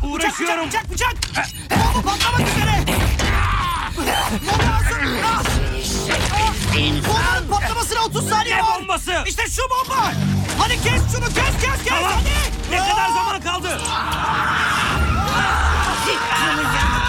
Uğraşıyorum. Bıçak. Bomba patlamak üzere. Bombanın patlamasına 30 saniye Ne var. bombası? İşte şu bomba. Hadi kes şunu kes. Tamam. Hadi. Ne kadar zaman kaldı?